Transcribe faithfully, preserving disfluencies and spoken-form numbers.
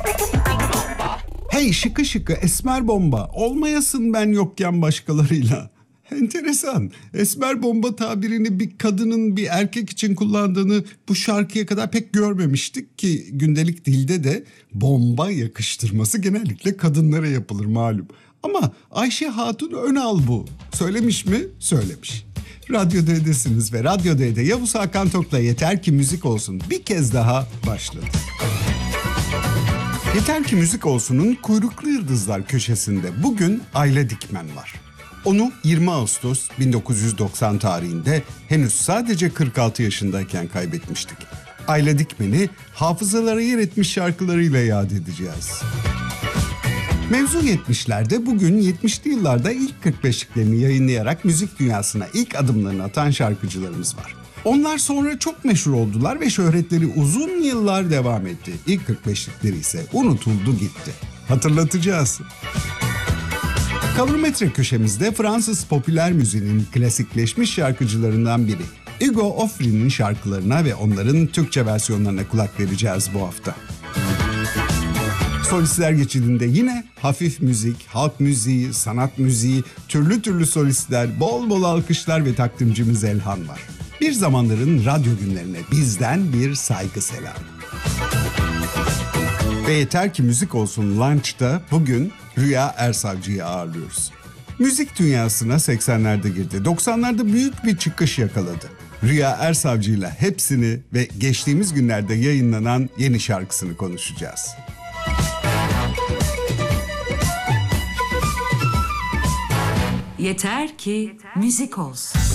Hey şıkı şıkı esmer bomba, olmayasın ben yokken başkalarıyla. Enteresan. Esmer bomba tabirini bir kadının bir erkek için kullandığını bu şarkıya kadar pek görmemiştik ki gündelik dilde de bomba yakıştırması genellikle kadınlara yapılır malum. Ama Ayşe Hatun Önal bu. Söylemiş mi? Söylemiş. Radyo D'desiniz ve Radyo D'de Yavuz Hakan Tok'la Yeter Ki Müzik Olsun bir kez daha başladı. Yeter Ki Müzik Olsun'un Kuyruklu Yıldızlar köşesinde bugün Ayla Dikmen var. Onu yirmi Ağustos bin dokuz yüz doksan tarihinde henüz sadece kırk altı yaşındayken kaybetmiştik. Ayla Dikmen'i hafızalara yer etmiş şarkılarıyla yad edeceğiz. Mevzu yetmişlerde, bugün yetmişli yıllarda ilk kırk beşliklerini yayınlayarak müzik dünyasına ilk adımlarını atan şarkıcılarımız var. Onlar sonra çok meşhur oldular ve şöhretleri uzun yıllar devam etti. İlk kırk beşlikleri ise unutuldu gitti. Hatırlatacağız. Kalorimetre köşemizde Fransız popüler müziğinin klasikleşmiş şarkıcılarından biri Hugo Offry'nin şarkılarına ve onların Türkçe versiyonlarına kulak vereceğiz bu hafta. Solistler geçidinde yine hafif müzik, halk müziği, sanat müziği, türlü türlü solistler, bol bol alkışlar ve takdimcimiz Elhan var. Bir zamanların radyo günlerine bizden bir saygı selam. Ve Yeter Ki Müzik Olsun Lunch'ta bugün Rüya Ersavcı'yı ağırlıyoruz. Müzik dünyasına seksenlerde girdi, doksanlarda büyük bir çıkış yakaladı. Rüya Ersavcı'yla hepsini ve geçtiğimiz günlerde yayınlanan yeni şarkısını konuşacağız. Yeter ki müzik olsun.